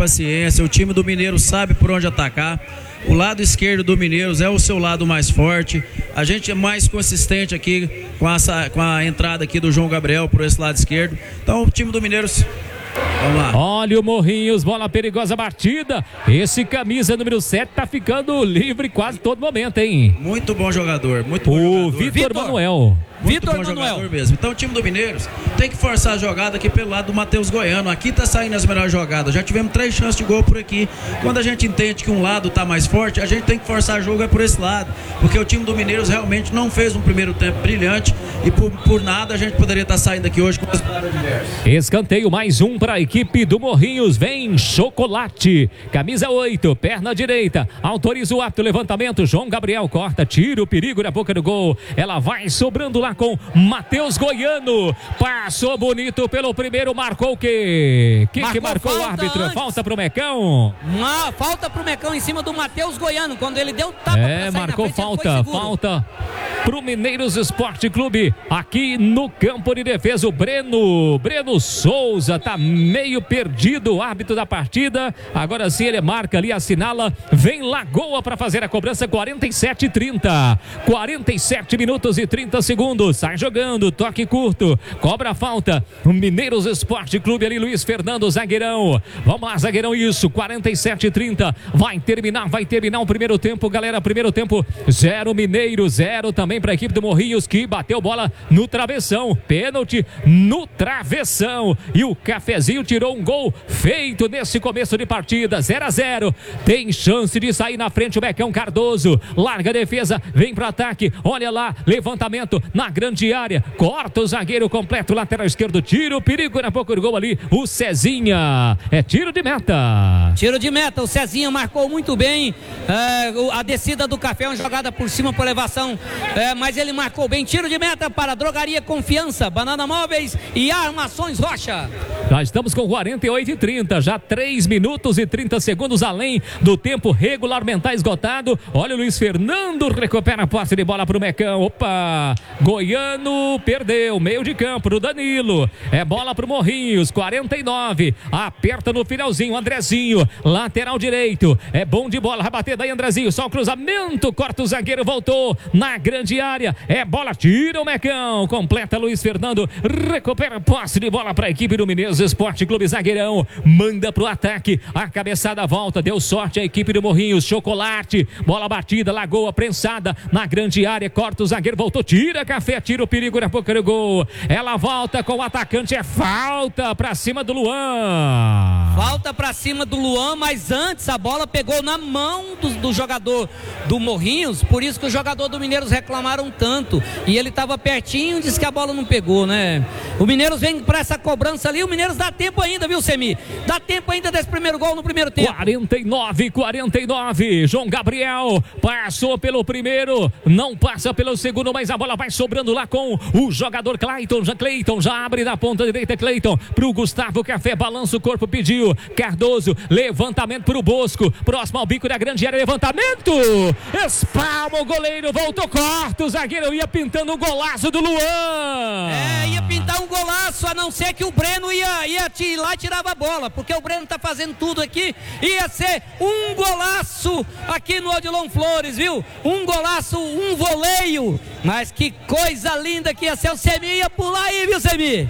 paciência. O time do Mineiro sabe por onde atacar. O lado esquerdo do Mineiros é o seu lado mais forte. A gente é mais consistente aqui com a entrada aqui do João Gabriel por esse lado esquerdo. Então o time do Mineiros... Vamos lá. Olha o Morrinhos, bola perigosa, batida. Esse camisa número 7 tá ficando livre quase todo momento, hein? Muito bom jogador, muito bom jogador. O Vitor Manuel. Muito bom jogador mesmo. Então o time do Mineiros tem que forçar a jogada aqui pelo lado do Matheus Goiano. Aqui tá saindo as melhores jogadas. Já tivemos 3 chances de gol por aqui. Quando a gente entende que um lado tá mais forte, a gente tem que forçar o jogo por esse lado. Porque o time do Mineiros realmente não fez um primeiro tempo brilhante. E por nada a gente poderia estar saindo aqui hoje com resultado adverso. Escanteio mais um para a equipe do Morrinhos. Vem Chocolate. Camisa 8, perna direita. Autoriza o ato, levantamento. João Gabriel corta, tira o perigo na boca do gol. Ela vai sobrando lá com Matheus Goiano. Passou bonito pelo primeiro, marcou o quê? Quem que marcou o árbitro? Antes. Falta pro Mecão? Uma falta pro Mecão em cima do Matheus Goiano, quando ele deu tapa pra sair marcou na frente, falta pro Mineiros Esporte Clube. Aqui no campo de defesa, o Breno Souza tá meio perdido, o árbitro da partida. Agora sim ele marca ali, assinala. Vem Lagoa para fazer a cobrança. 47:30, 47 minutos e 30 segundos. Sai jogando, toque curto, cobra a falta. O Mineiros Esporte Clube ali, Luiz Fernando, zagueirão. Vamos lá, zagueirão, isso. 47:30, vai terminar o primeiro tempo, galera. Primeiro tempo, 0 Mineiro, 0 também para a equipe do Morrinhos, que bateu bola no travessão. Pênalti no travessão. E o Cafezinho tirou um gol feito nesse começo de partida. 0-0. Tem chance de sair na frente o Becão Cardoso. Larga a defesa, vem para ataque. Olha lá, levantamento na grande área. Corta o zagueiro completo, lateral esquerdo. Tira o perigo na boca do gol ali. O Cezinha. É tiro de meta. Tiro de meta. O Cezinha marcou muito bem. A descida do Café, uma jogada por cima, por elevação. Mas ele marcou bem. Tiro de meta para a Drogaria Confiança, Banana Móveis e Armações Rocha. Nós estamos com 48:30, já 3 minutos e 30 segundos além do tempo regularmente esgotado. Olha o Luiz Fernando, recupera a posse de bola para o Mecão. Opa! Goiano perdeu, meio de campo do Danilo. É bola para o Morrinhos, 49. Aperta no finalzinho, Andrezinho, lateral direito. É bom de bola, vai bater daí Andrezinho, só o cruzamento, corta o zagueiro, voltou na grande área. É bola, tira o Mecão, completa Luiz Fernando, recupera a posse de bola para a equipe do Mineiros Esporte Clube, zagueirão, manda pro ataque, a cabeçada volta, deu sorte a equipe do Morrinhos. Chocolate, bola batida, Lagoa prensada na grande área, corta o zagueiro, voltou, tira Café, tira o perigo na boca do gol. Ela volta com o atacante, é falta pra cima do Luan. Falta pra cima do Luan, mas antes a bola pegou na mão do jogador do Morrinhos, por isso que o jogador do Mineiros reclamaram tanto. E ele tava pertinho, disse que a bola não pegou, né? O Mineiros vem pra essa cobrança ali, o Mineiros dá tempo ainda, viu, Semi? Dá tempo ainda desse primeiro gol no primeiro tempo. 49. João Gabriel passou pelo primeiro, não passa pelo segundo, mas a bola vai sobrando lá com o jogador Cleiton. Cleiton já abre da ponta direita, Cleiton pro Gustavo Café, balança o corpo, pediu. Cardoso, levantamento pro Bosco, próximo ao bico da grande área, levantamento, espalma o goleiro, voltou, corta o zagueiro, ia pintando um golaço do Luan. Ia pintar um golaço, a não ser que o Breno ia lá e tirava a bola, porque o Breno tá fazendo tudo aqui, ia ser um golaço aqui no Odilon Flores, viu? Um golaço, um voleio, mas que coisa linda que ia ser. O Semi ia pular aí, viu, Semi?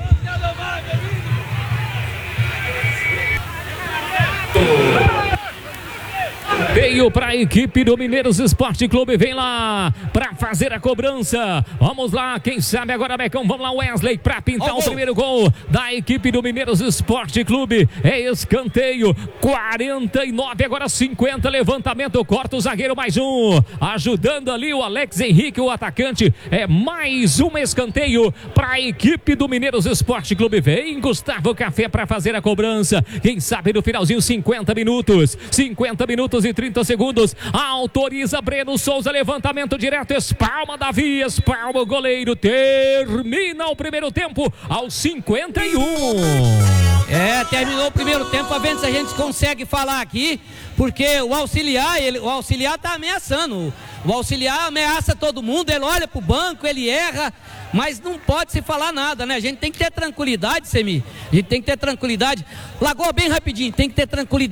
Veio para a equipe do Mineiros Esporte Clube, vem lá para fazer a cobrança. Vamos lá, quem sabe agora, Becão. Vamos lá, Wesley, para pintar o primeiro gol da equipe do Mineiros Esporte Clube. É escanteio, 49, agora 50, levantamento, corta o zagueiro, mais um. Ajudando ali o Alex Henrique, o atacante. É mais um escanteio para a equipe do Mineiros Esporte Clube. Vem Gustavo Café para fazer a cobrança. Quem sabe no finalzinho, 50 minutos e 30 segundos, autoriza Breno Souza, levantamento direto, espalma Davi, espalma o goleiro, termina o primeiro tempo aos 51. Terminou o primeiro tempo, a ver se a gente consegue falar aqui, porque o auxiliar tá ameaçando, o auxiliar ameaça todo mundo, ele olha pro banco, ele erra, mas não pode se falar nada, né? A gente tem que ter tranquilidade, Semi, a gente tem que ter tranquilidade. Lagoa, bem rapidinho, tem que ter tranquilidade.